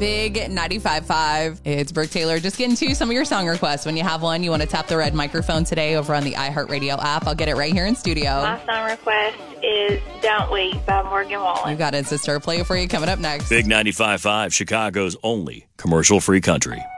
Big 95.5. It's Brooke Taylor. Just getting to some of your song requests. When you have one, you want to tap the red microphone today over on the iHeartRadio app. I'll get it right here in studio. My song request is Don't Weep by Morgan Wallen. You got it, sister. Play it for you coming up next. Big 95.5, Chicago's only commercial-free country.